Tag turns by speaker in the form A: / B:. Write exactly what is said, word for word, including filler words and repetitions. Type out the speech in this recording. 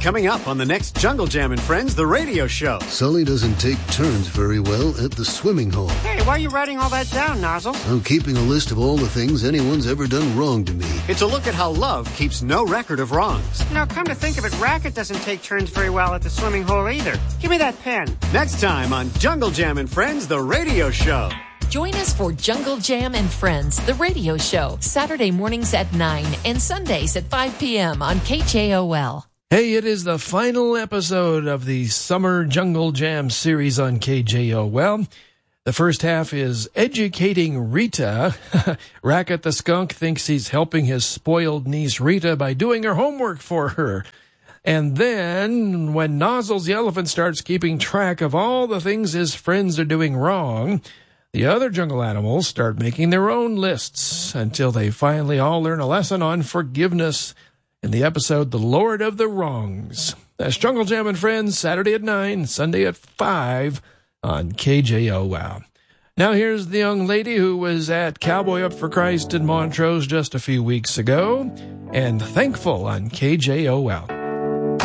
A: Coming up on the next Jungle Jam and Friends, the radio show.
B: Sully doesn't take turns very well at the swimming hole.
C: Hey, why are you writing all that down, Nozzle?
B: I'm keeping a list of all the things anyone's ever done wrong to me.
A: It's a look at how love keeps no record of wrongs.
C: Now, come to think of it, Racket doesn't take turns very well at the swimming hole either. Give me that pen.
A: Next time on Jungle Jam and Friends, the radio show.
D: Join us for Jungle Jam and Friends, the radio show, Saturday mornings at nine and Sundays at five p.m. on K J O L.
E: Hey, it is the final episode of the Summer Jungle Jam series on K J O L. The first half is educating Rita. Racket the skunk thinks he's helping his spoiled niece Rita by doing her homework for her. And then, when Nozzles the elephant starts keeping track of all the things his friends are doing wrong, the other jungle animals start making their own lists until they finally all learn a lesson on forgiveness in the episode The Lord of the Wrongs. That's Jungle Jam and Friends, Saturday at nine, Sunday at five on K J O L. Now here's the young lady who was at Cowboy Up for Christ in Montrose just a few weeks ago, and Thankful on K J O L.